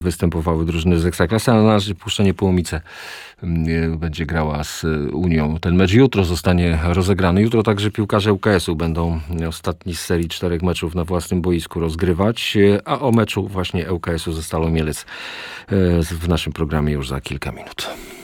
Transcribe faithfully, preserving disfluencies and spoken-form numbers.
występowały drużyny z Ekstraklasy, a na razie Puszczenie Połomice będzie grała z Unią. Ten mecz jutro zostanie rozegrany. Jutro także piłkarze ŁKS-u będą ostatni z serii czterech meczów na własnym boisku rozgrywać, a o meczu właśnie ŁKS-u ze Stalą Mielec w naszym programie już za kilka minut.